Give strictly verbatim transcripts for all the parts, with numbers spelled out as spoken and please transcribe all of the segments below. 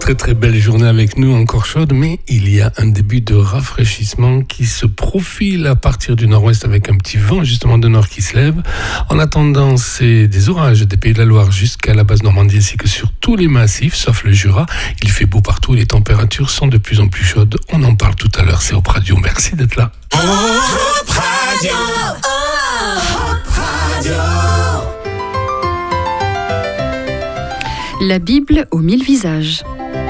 très très belle journée avec nous, encore chaude, mais il y a un début de rafraîchissement qui se profile à partir du nord-ouest avec un petit vent justement de nord qui se lève. En attendant, c'est des orages des Pays de la Loire jusqu'à la base Normandie ainsi que sur tous les massifs, sauf le Jura. Il fait beau partout, les températures sont de plus en plus chaudes. On en parle tout à l'heure, c'est Hop Radio. Merci d'être là. Hop Radio, Hop Radio. La Bible aux mille visages.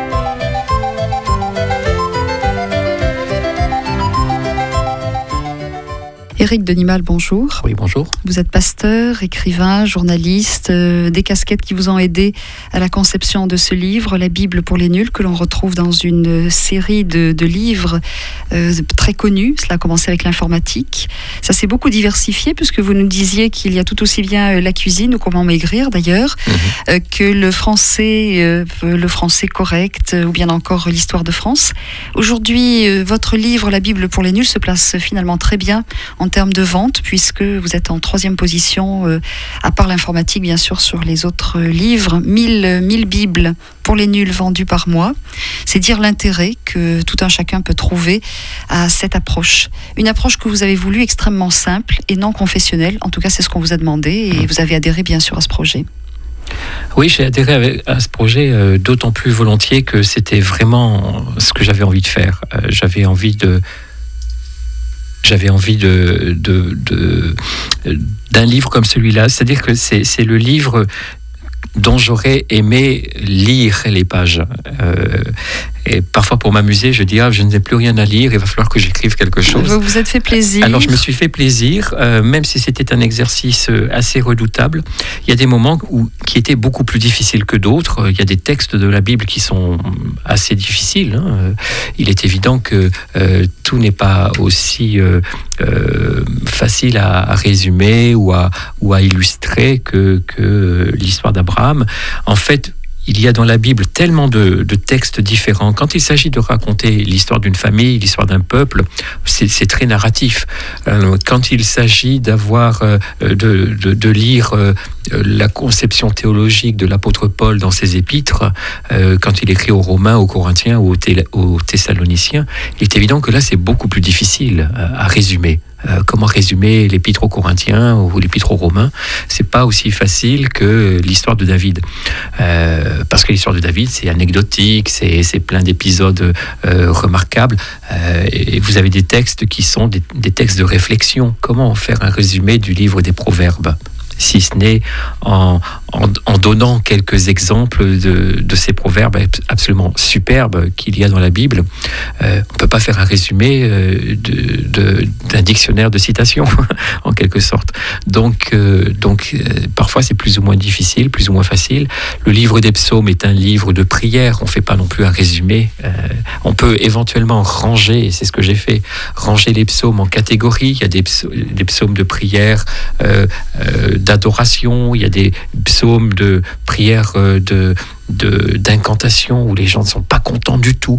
Éric Denimal, bonjour. Oui, bonjour. Vous êtes pasteur, écrivain, journaliste, euh, des casquettes qui vous ont aidé à la conception de ce livre, La Bible pour les nuls, que l'on retrouve dans une série de, de livres euh, très connus. Cela a commencé avec l'informatique. Ça s'est beaucoup diversifié puisque vous nous disiez qu'il y a tout aussi bien euh, la cuisine, ou comment maigrir d'ailleurs, mmh. euh, que le français, euh, le français correct, euh, ou bien encore l'histoire de France. Aujourd'hui, euh, votre livre, La Bible pour les nuls, se place finalement très bien en En termes de vente, puisque vous êtes en troisième position, euh, à part l'informatique, bien sûr, sur les autres livres. mille Bibles pour les nuls vendues par mois. C'est dire l'intérêt que tout un chacun peut trouver à cette approche. Une approche que vous avez voulu extrêmement simple et non confessionnelle. En tout cas, c'est ce qu'on vous a demandé et vous avez adhéré, bien sûr, à ce projet. Oui, j'ai adhéré à ce projet euh, d'autant plus volontiers que c'était vraiment ce que j'avais envie de faire. Euh, j'avais envie de... J'avais envie de, de, de, d'un livre comme celui-là. C'est-à-dire que c'est, c'est le livre dont j'aurais aimé lire les pages. Euh, et parfois, pour m'amuser, je dis « Ah, je n'ai plus rien à lire, il va falloir que j'écrive quelque chose. » Vous vous êtes fait plaisir. Alors, je me suis fait plaisir, euh, même si c'était un exercice assez redoutable. Il y a des moments où, qui étaient beaucoup plus difficiles que d'autres. Il y a des textes de la Bible qui sont assez difficiles. Hein. Il est évident que euh, tout n'est pas aussi euh, euh, facile à, à résumer ou à, ou à illustrer que, que l'histoire d'Abraham. En fait, il y a dans la Bible tellement de, de textes différents. Quand il s'agit de raconter l'histoire d'une famille, l'histoire d'un peuple, c'est, c'est très narratif. Euh, quand il s'agit d'avoir, euh, de, de, de lire euh, la conception théologique de l'apôtre Paul dans ses épîtres, euh, quand il écrit aux Romains, aux Corinthiens ou aux, Thé- aux Thessaloniciens, il est évident que là, c'est beaucoup plus difficile à, à résumer. Euh, comment résumer l'épître aux Corinthiens ou l'épître aux Romains, c'est pas aussi facile que l'histoire de David, euh, parce que l'histoire de David c'est anecdotique, c'est, c'est plein d'épisodes euh, remarquables, euh, et vous avez des textes qui sont des, des textes de réflexion. Comment faire un résumé du livre des Proverbes, si ce n'est en, en, en donnant quelques exemples de, de ces proverbes absolument superbes qu'il y a dans la Bible. Euh, on ne peut pas faire un résumé euh, de, de, d'un dictionnaire de citations, en quelque sorte. Donc, euh, donc euh, parfois c'est plus ou moins difficile, plus ou moins facile. Le livre des psaumes est un livre de prière, on ne fait pas non plus un résumé. Euh, on peut éventuellement ranger, et c'est ce que j'ai fait, ranger les psaumes en catégories. Il y a des psaumes, des psaumes de prière, euh, euh, d'adoration, il y a des psaumes de prière, de, de, d'incantation où les gens ne sont pas contents du tout.